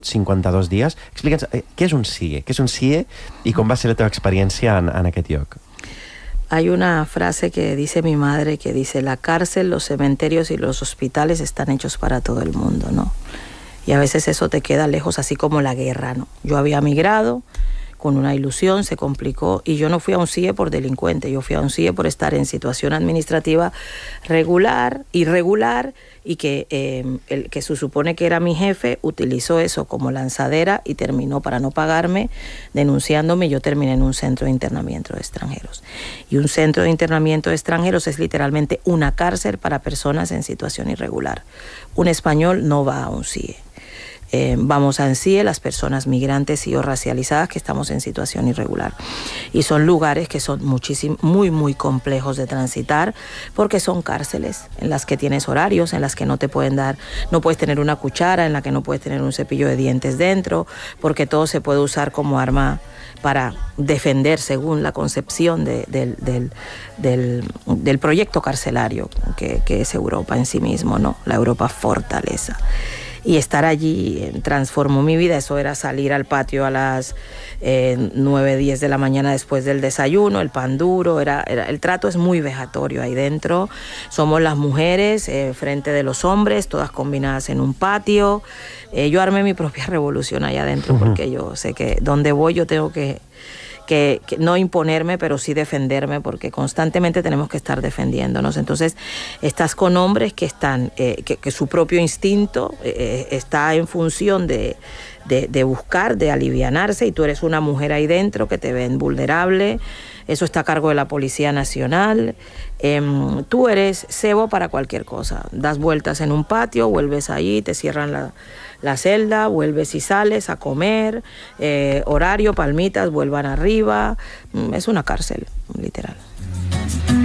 52 dies. Explica'ns, què és un CIE? Què és un CIE i com va ser la teva experiència en aquest lloc? Hay una frase que dice mi madre que dice: la cárcel, los cementerios y los hospitales están hechos para todo el mundo, ¿no? Y a veces eso te queda lejos, así como la guerra, ¿no? Yo había migrado con una ilusión, se complicó, y yo no fui a un CIE por delincuente, yo fui a un CIE por estar en situación administrativa irregular, y que el que se supone que era mi jefe utilizó eso como lanzadera y terminó, para no pagarme, denunciándome. Yo terminé en un centro de internamiento de extranjeros. Y un centro de internamiento de extranjeros es literalmente una cárcel para personas en situación irregular. Un español no va a un CIE. Vamos a un CIE las personas migrantes y o racializadas que estamos en situación irregular. Y son lugares que son muy complejos de transitar, porque son cárceles en las que tienes horarios, en las que no te pueden dar, no puedes tener una cuchara, en la que no puedes tener un cepillo de dientes dentro, porque todo se puede usar como arma para defender, según la concepción del proyecto carcelario que es Europa en sí mismo, ¿no? La Europa fortaleza. Y estar allí transformó mi vida. Eso era salir al patio a las 9, 10 de la mañana después del desayuno, el pan duro, el trato es muy vejatorio ahí dentro. Somos las mujeres frente de los hombres, todas combinadas en un patio. Yo armé mi propia revolución allá adentro, porque yo sé que donde voy yo tengo que no imponerme, pero sí defenderme, porque constantemente tenemos que estar defendiéndonos. Entonces, estás con hombres que están, que su propio instinto está en función de buscar, de alivianarse, y tú eres una mujer ahí dentro que te ven vulnerable. Eso está a cargo de la Policía Nacional. Tú eres cebo para cualquier cosa. Das vueltas en un patio, vuelves ahí, te cierran la celda, vuelves y sales a comer, horario, palmitas, vuelvan arriba. Es una cárcel, literal.